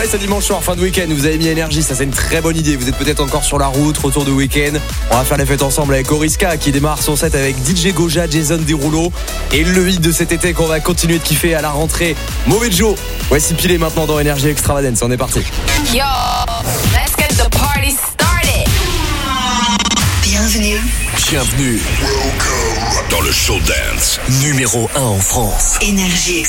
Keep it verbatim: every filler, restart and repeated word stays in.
Ouais, c'est dimanche soir, fin de week-end. Vous avez mis énergie, ça c'est une très bonne idée. Vous êtes peut-être encore sur la route, retour de week-end. On va faire les fêtes ensemble avec Oriska qui démarre son set avec D J Goja, Jason Derulo. Et le hit de cet été qu'on va continuer de kiffer à la rentrée, Mauvais Joe. Voici pilé maintenant dans Énergie Extravagance. On est parti. Yo, let's get the party started. Bienvenue. Bienvenue dans le show dance numéro un en France. Énergie